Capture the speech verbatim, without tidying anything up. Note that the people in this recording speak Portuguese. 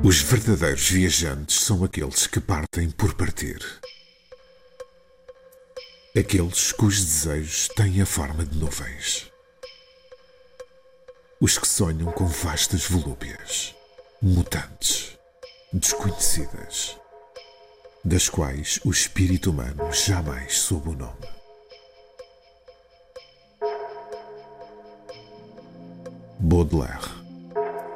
Os verdadeiros viajantes são aqueles que partem por partir. Aqueles cujos desejos têm a forma de nuvens. Os que sonham com vastas volúpias, mutantes, desconhecidas, das quais o espírito humano jamais soube o nome. Baudelaire.